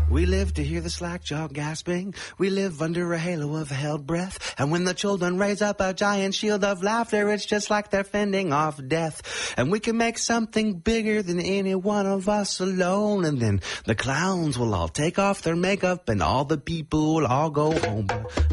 We live to hear the slack jaw gasping. We live under a halo of held breath. And when the children raise up a giant shield of laughter, it's just like they're fending off death. And we can make something bigger than any one of us alone. And then the clowns will all take off their makeup and all the people will all go home.